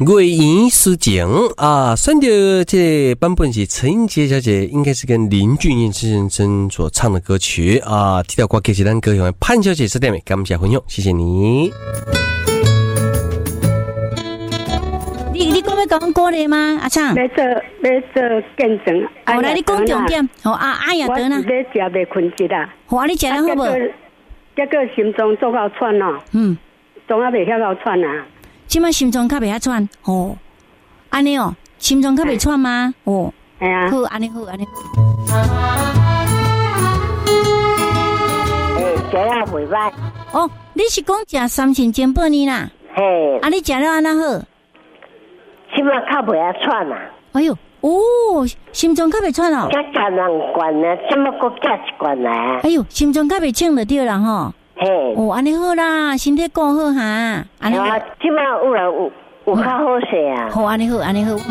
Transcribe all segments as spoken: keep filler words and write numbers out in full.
月圆思情啊，选到这版本是陈英杰小姐，应该是跟林俊彦先生所唱的歌曲啊。提到歌曲是咱歌友潘小姐是点的，感谢分享，谢谢你。 你你讲要讲歌嘞吗？阿昌？ 要做要做见证。 好，来你讲重点。好啊，阿雅得呢？ 我是要食未困觉啦。 好啊，你食了好无？ 结果心脏做到喘咯。嗯。总也未晓到喘啊。 即摆心脏较袂晓喘，哦，安尼哦，心脏较袂喘吗？哦， 系啊， 好，安尼好，安尼好。 诶，食了袂歹。 哦，你是讲食三千煎饼呢啦？ 嘿， 啊，你食了安那好？ 心脏较袂晓喘啊。 哎呦，哦，心脏较袂喘哦。 加加两罐啊，怎么搁加一罐来？ 哎呦，心脏较袂轻就对啦吼。 嘿， 哦，安尼好啦，身体顾好哈，安尼。 啊，即摆有人有有较好势啊。 好，安尼好，安尼好。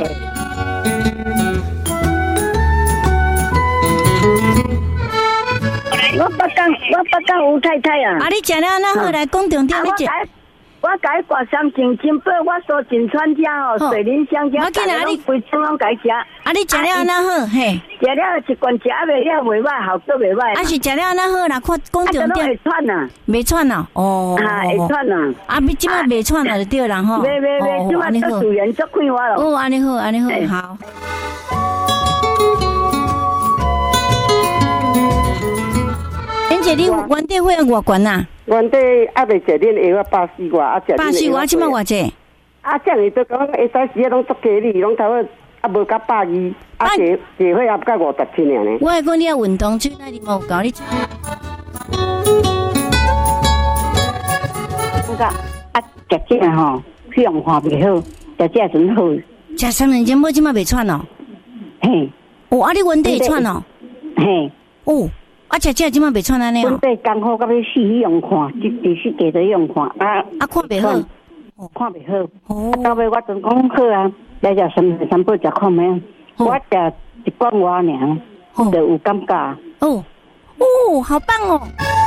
我北港，我北港吴太太啊。 啊，你食了安那好来讲重点，你食。 我改挂三斤金宝，我说进川家哦，水林香家，大家拢规村拢改食。 啊，你食了安那好，嘿。 食了一罐食袂了，袂歹，效果袂歹。 啊，是食了安那好啦，看讲重点。 会喘呐， 袂喘呐，哦。 啊，会喘呐。 啊，你即摆袂喘啦，就对啦吼。 袂袂袂，即摆做主人做开我咯。 哦，安尼好，安尼好，好。妍姐，你原底血压偌悬呐？ 原底还未食恁药啊，百四外啊，食。 百四外，即摆偌济？ 啊，这样就讲会使时啊，拢足加哩，拢头个啊无甲百二，啊坐坐血压甲五十七尔呢。 我会讲你要运动，去那里冇搞你。 我讲啊，食这个吼，血氧化袂好，食这真好。 食三年前，我即摆袂喘哦。 嘿， 哦，啊，你原底会喘哦？ 嘿， 哦。啊，食食即摆袂喘安尼哦。 本地刚好到要死用看，一直是加着用看啊。 啊，看袂好， 哦，看袂好。哦。到尾我阵讲好啊，来食三三宝食看咩？我食一罐外尔，就有感觉。 哦哦，好棒哦！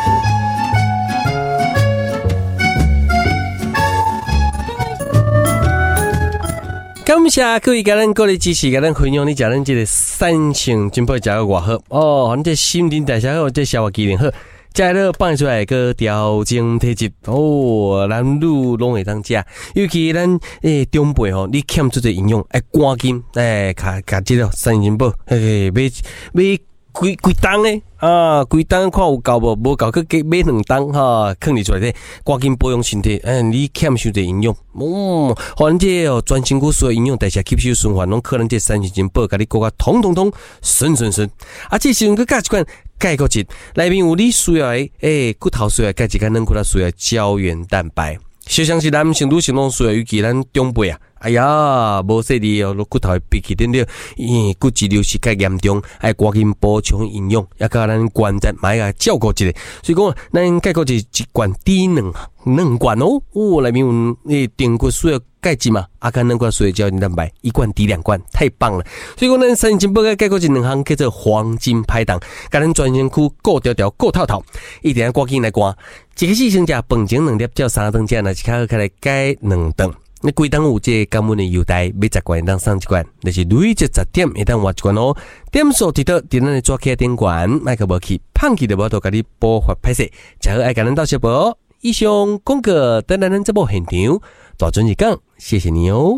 感谢各位家人过来支持，家人分享你家人这个三性真不食个偌好哦，反正心灵代谢好，这消化机能好，食了放出来个调整体质哦，男女拢会当食，尤其咱诶中辈吼，你欠出这营养，哎赶紧哎，卡卡这个三金宝，嘿买买规规档诶啊，规档看有够无，无够去买两档哈，放入出来咧，赶紧保养身体，哎，你欠收这营养，哦，互咱这哦全身躯所有营养代谢吸收循环，拢靠咱这三金宝，甲你个个通通通顺顺顺，啊，这时阵佮加一罐。钙骨质内面有你需要的诶骨头需要钙质，跟咱骨头需要胶原蛋白。就像是男性女性拢需要，尤其咱长辈啊，哎呀，无说你哦，骨头闭起点了，咦，骨质流失较严重，爱赶紧补充营养，也甲咱关节买个照顾一下。所以讲，咱钙骨质一罐低两两罐哦，哦，内面有诶丁骨需要钙质嘛，啊，跟两罐需要胶原蛋白，一罐抵两罐，太棒了。所以讲，咱三金宝个钙骨质两项叫做黄金拍档，甲咱全身躯顾条条、顾透透，一定要赶紧来关。一个是先食饭前两粒，照三顿食，若是较好，开来改两顿。你规档有这感恩的优待，买十罐当送一罐，就是累积十点会当换一罐哦。点数伫倒伫咱的抓起点罐，卖个无去，胖去就无度甲你补发歹势，才好爱甲咱斗小宝。以上广告等咱咱节目现场，大准时讲，谢谢你哦。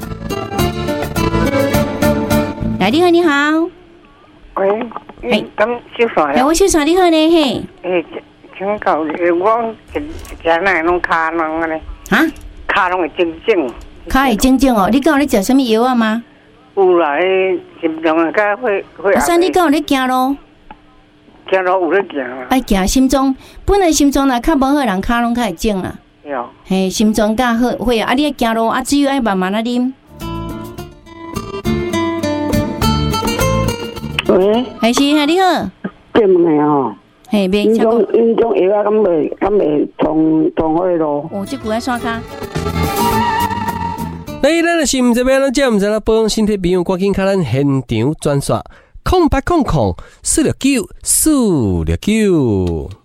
来，你好，你好。 喂，哎，咁小帅啊，我小帅你好呢嘿。 诶，请教我一一家那拢骹拢安尼。 哈？ 骹拢会整整。 骹会整整哦，你敢有咧食什么药啊吗？ 有啦，迄心脏啊，甲会会。 啊，所以你敢有咧行路？ 行路有咧行啊。 爱行心脏，本来心脏若较无好，人骹拢较会整啦。 有。 嘿，心脏较好会啊，你爱行路啊，水要爱慢慢啊啉。 喂， 还是嘿，你好。 对问的吼。 嘿，别因种因种药啊，敢袂敢袂同同伙咯。 哦，这句爱刷卡。 来，咱若是毋知要安怎，毋知啦，保养身体朋友，赶紧看咱现场转刷，空八空空四六九四六九。